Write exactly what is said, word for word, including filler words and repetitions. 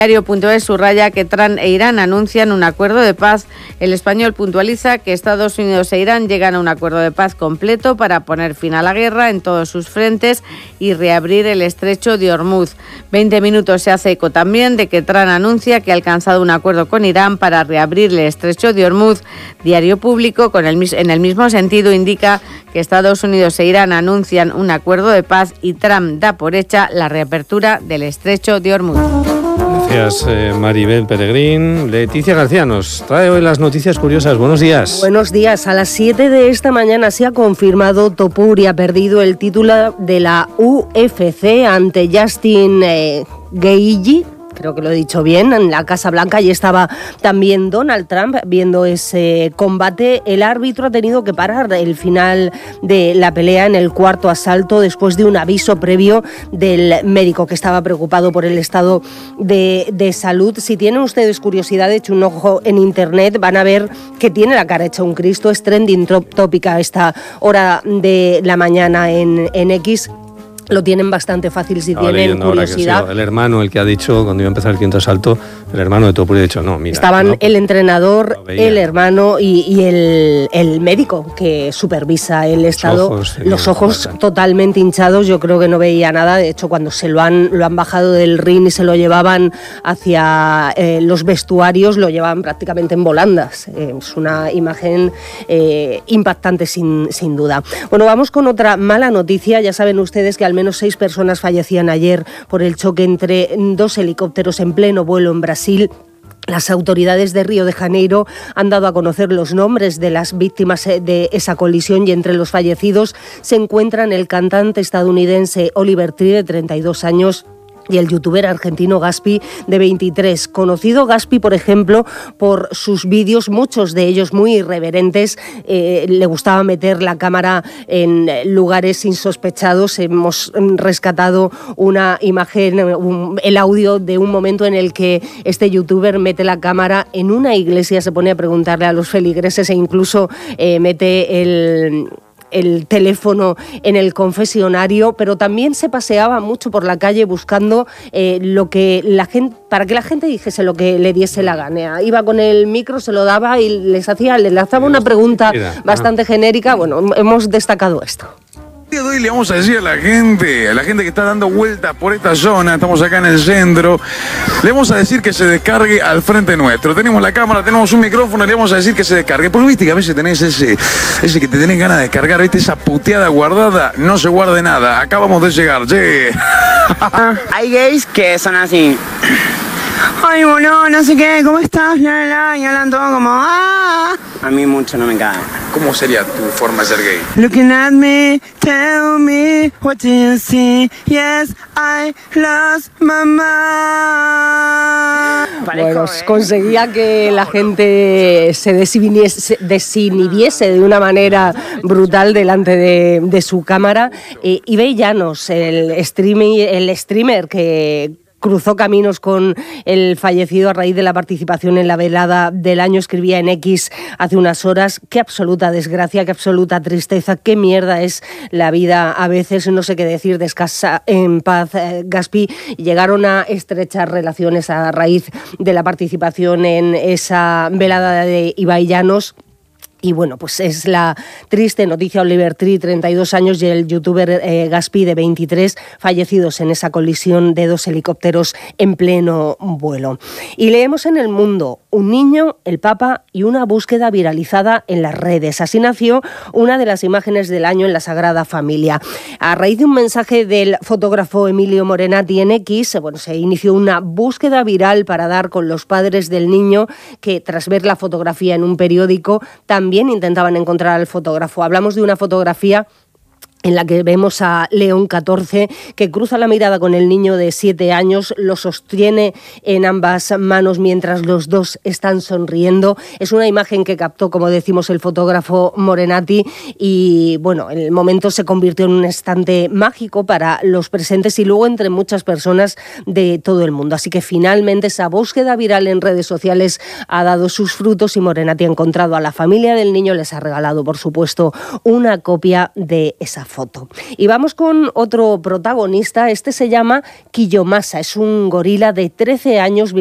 Diario punto es subraya que Trump e Irán anuncian un acuerdo de paz. El Español puntualiza que Estados Unidos e Irán llegan a un acuerdo de paz completo para poner fin a la guerra en todos sus frentes y reabrir el estrecho de Hormuz. Veinte minutos se hace eco también de que Trump anuncia que ha alcanzado un acuerdo con Irán para reabrir el estrecho de Hormuz. Diario Público, con el, en el mismo sentido, indica que Estados Unidos e Irán anuncian un acuerdo de paz y Trump da por hecha la reapertura del estrecho de Hormuz. Gracias, eh, Maribel Peregrín. Leticia García nos trae hoy las noticias curiosas. Buenos días. Buenos días. A las siete de esta mañana se ha confirmado Topuria ha perdido el título de la U F C ante Justin eh, Gaethje. Creo que lo he dicho bien, en la Casa Blanca. Allí estaba también Donald Trump viendo ese combate. El árbitro ha tenido que parar el final de la pelea en el cuarto asalto después de un aviso previo del médico que estaba preocupado por el estado de, de salud. Si tienen ustedes curiosidad, echen un ojo en internet, van a ver que tiene la cara hecha un Cristo. Es trending topic a esta hora de la mañana en, en X. Lo tienen bastante fácil si Estaba tienen curiosidad. El hermano, el que ha dicho, cuando iba a empezar el quinto asalto, el hermano de Topuria ha dicho, no, mira. Estaban no, el entrenador, no el hermano y, y el, el médico que supervisa el estado. Ojos, los ojos plata. Totalmente hinchados, yo creo que no veía nada. De hecho, cuando se lo han, lo han bajado del ring y se lo llevaban hacia eh, los vestuarios, lo llevaban prácticamente en volandas. Eh, es una imagen eh, impactante, sin, sin duda. Bueno, vamos con otra mala noticia. Ya saben ustedes que al menos seis personas fallecían ayer por el choque entre dos helicópteros en pleno vuelo en Brasil. Las autoridades de Río de Janeiro han dado a conocer los nombres de las víctimas de esa colisión y entre los fallecidos se encuentran el cantante estadounidense Oliver Tree, de treinta y dos años, y el youtuber argentino Gaspi, de veintitrés. Conocido Gaspi, por ejemplo, por sus vídeos, muchos de ellos muy irreverentes. Eh, le gustaba meter la cámara en lugares insospechados. Hemos rescatado una imagen, un, el audio de un momento en el que este youtuber mete la cámara en una iglesia, se pone a preguntarle a los feligreses e incluso eh, mete el... el teléfono en el confesionario, pero también se paseaba mucho por la calle buscando eh, lo que la gente, para que la gente dijese lo que le diese la gana. Iba con el micro, se lo daba y les hacía, les lanzaba una pregunta bastante genérica. Bueno, hemos destacado esto. El día de hoy le vamos a decir a la gente, a la gente que está dando vueltas por esta zona, estamos acá en el centro, le vamos a decir que se descargue al frente nuestro. Tenemos la cámara, tenemos un micrófono, le vamos a decir que se descargue. Porque viste que a veces tenés ese, ese que te tenés ganas de descargar, viste, esa puteada guardada, no se guarde nada. Acá vamos de llegar, che. Hay gays que son así. Ay, boludo, no sé qué, ¿cómo estás? Y hablan todo como, ah. A mí mucho no me cae. ¿Cómo sería tu forma de ser gay? Looking at me, tell me, what do you see? Yes, I lost my mind. Bueno, conseguía que la gente se desinhibiese, desinhibiese de una manera brutal delante de, de su cámara. Eh, Ibai Llanos, el streamer, el streamer que cruzó caminos con el fallecido a raíz de la participación en la velada del año, escribía en X hace unas horas: qué absoluta desgracia, qué absoluta tristeza, qué mierda es la vida a veces, no sé qué decir, descansa en paz, eh, Gaspi. Llegaron a estrechar relaciones a raíz de la participación en esa velada de Ibai Llanos. Y bueno, pues es la triste noticia. Oliver Tree, treinta y dos años, y el youtuber eh, Gaspi, de veintitrés, fallecidos en esa colisión de dos helicópteros en pleno vuelo. Y leemos en El Mundo: un niño, el Papa y una búsqueda viralizada en las redes. Así nació una de las imágenes del año en la Sagrada Familia. A raíz de un mensaje del fotógrafo Emilio Morenati en X, bueno, se inició una búsqueda viral para dar con los padres del niño que, tras ver la fotografía en un periódico, también También intentaban encontrar al fotógrafo. Hablamos de una fotografía en la que vemos a León catorce, que cruza la mirada con el niño de siete años, lo sostiene en ambas manos mientras los dos están sonriendo. Es una imagen que captó, como decimos, el fotógrafo Morenati, y bueno, el momento se convirtió en un instante mágico para los presentes y luego entre muchas personas de todo el mundo. Así que finalmente esa búsqueda viral en redes sociales ha dado sus frutos y Morenati ha encontrado a la familia del niño, les ha regalado, por supuesto, una copia de esa foto. foto. Y vamos con otro protagonista, este se llama Kiyomasa, es un gorila de trece años